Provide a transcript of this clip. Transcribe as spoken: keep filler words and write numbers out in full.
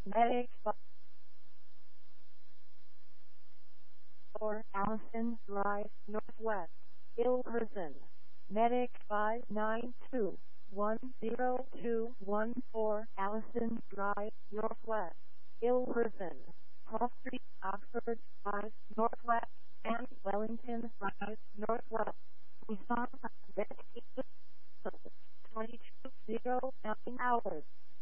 Medic four Allison Drive, Northwest, Ilverston. Medic five nine two one zero two one four Allison Drive, Northwest, Ilverston. Hall Street, Oxford Drive, Northwest, and Wellington Drive, Northwest. We saw medication twenty-two oh nine hours.